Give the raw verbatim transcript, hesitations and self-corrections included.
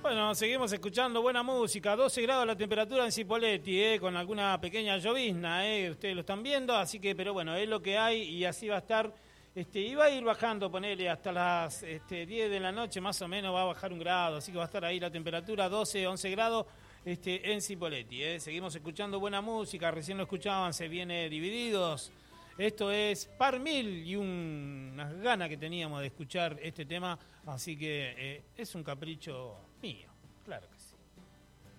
Bueno, seguimos escuchando buena música, doce grados la temperatura en Cipolletti, eh, con alguna pequeña llovizna, eh, ustedes lo están viendo, así que, pero bueno, es lo que hay y así va a estar, este, y va a ir bajando, ponele, hasta las este, diez de la noche más o menos va a bajar un grado, así que va a estar ahí la temperatura, doce, once grados este, en Cipolletti, eh. Seguimos escuchando buena música, recién lo escuchaban, se viene Divididos. Esto es Par Mil y un, unas ganas que teníamos de escuchar este tema, así que eh, es un capricho mío, claro que sí.